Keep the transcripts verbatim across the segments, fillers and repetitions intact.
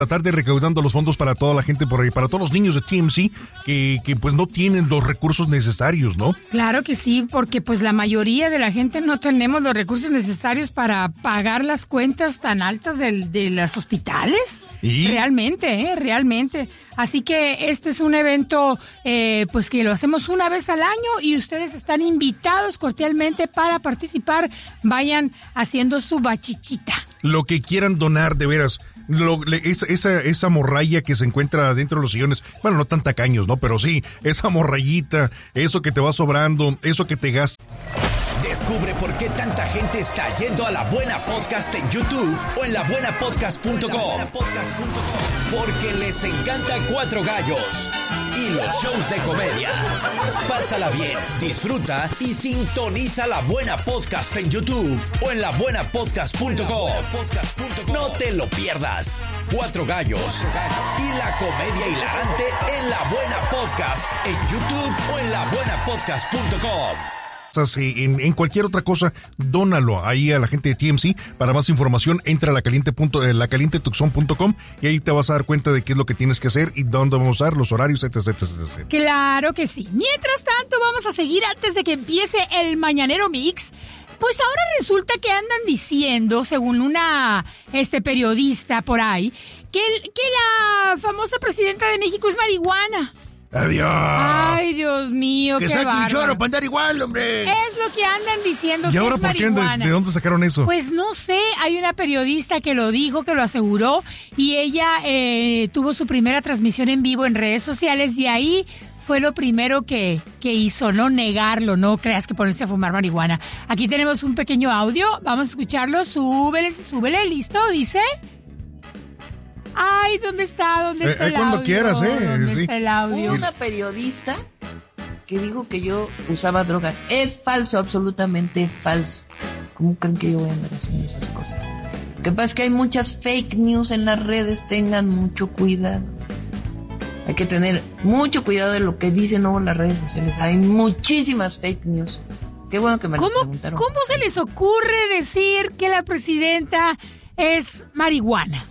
tratar de recaudando los fondos para toda la gente por ahí, para todos los niños de T M C que, que pues no tienen los recursos necesarios, ¿no? Claro que sí, porque pues la mayoría de la gente no tenemos los recursos necesarios para pagar las cuentas tan altas de, de los hospitales. ¿Y? Realmente, ¿eh? Realmente. Así que este es un evento eh, pues que lo hacemos una vez al año y ustedes están invitados cordialmente para participar. Vayan haciendo su bachichita. Lo que quieran donar, de veras. Lo, le, esa, esa, esa morralla que se encuentra dentro de los sillones, bueno, no tan tacaños, ¿no? Pero sí, esa morrayita, eso que te va sobrando, eso que te gasta. Descubre por qué tanta gente está yendo a La Buena Podcast en YouTube o en la buena podcast punto com. Porque les encanta Cuatro Gallos y los shows de comedia. Pásala bien, disfruta y sintoniza La Buena Podcast en YouTube o en la buena podcast punto com. No te lo pierdas. Cuatro Gallos y la comedia hilarante en La Buena Podcast en YouTube o en la buena podcast punto com. En, en cualquier otra cosa, dónalo ahí a la gente de T M C. Para más información, entra a la caliente punto, eh, la caliente tucson punto com y ahí te vas a dar cuenta de qué es lo que tienes que hacer y dónde vamos a usar los horarios, etc, etc, etcétera. Claro que sí. Mientras tanto, vamos a seguir antes de que empiece el Mañanero Mix. Pues ahora resulta que andan diciendo, según una este periodista por ahí, que, el, que la famosa presidenta de México es marihuana. ¡Adiós! Ay, Dios mío, que qué saque bárbaro. un chorro para andar igual, hombre. Es lo que andan diciendo. ¿Y que ahora es por qué? ¿De, ¿De dónde sacaron eso? Pues no sé, hay una periodista que lo dijo, que lo aseguró, y ella eh, tuvo su primera transmisión en vivo en redes sociales, y ahí fue lo primero que, que hizo, no negarlo, no creas que ponerse a fumar marihuana. Aquí tenemos un pequeño audio, vamos a escucharlo, súbele, súbele, listo, dice... Ay, ¿dónde está? ¿Dónde está eh, el cuando audio? quieras, ¿eh? ¿Dónde sí. está el audio? Una periodista que dijo que yo usaba drogas. Es falso, absolutamente falso. ¿Cómo creen que yo voy a andar haciendo esas cosas? Lo que pasa es que hay muchas fake news en las redes, tengan mucho cuidado. Hay que tener mucho cuidado de lo que dicen luego en las redes sociales. Hay muchísimas fake news. Qué bueno que me lo preguntaron. ¿Cómo se les ocurre decir que la presidenta es marihuana?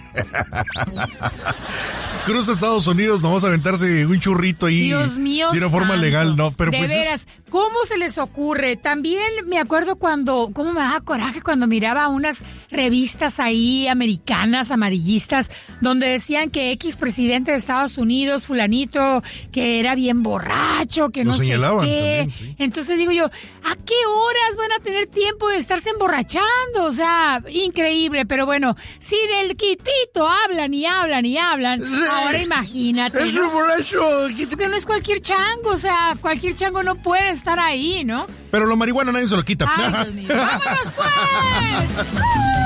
Cruza Estados Unidos, no vas a aventarse un churrito ahí. Dios mío, de una forma santo. legal, no, pero de pues veras, es... ¿cómo se les ocurre? También me acuerdo cuando, cómo me daba coraje cuando miraba unas revistas ahí americanas, amarillistas, donde decían que X presidente de Estados Unidos, fulanito, que era bien borracho, que Lo no sé qué. También, sí. Entonces digo yo, ¿a qué horas van a tener tiempo de estarse emborrachando? O sea, increíble, pero bueno, si del quitito hablan y hablan y hablan, sí. Ahora imagínate. Es un borracho. Porque no es cualquier chango, o sea, cualquier chango no puede estar ahí, ¿no? Pero lo marihuana nadie se lo quita. Ay, Dios mío. ¡Vámonos pues!